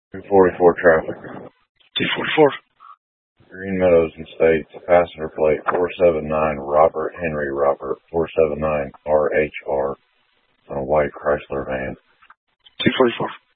244 traffic. 244. Green Meadows and States, passenger plate 479 Robert Henry Robert 479 RHR on a white Chrysler van. 244.